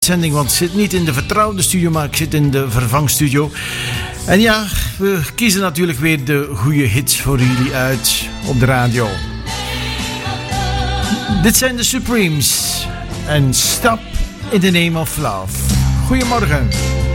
Zending, want ik zit niet in de vertrouwde studio, maar ik zit in de vervangstudio. En ja, we kiezen natuurlijk weer de goede hits voor jullie uit op de radio. Dit zijn de Supremes en Stop in the Name of Love. Goedemorgen.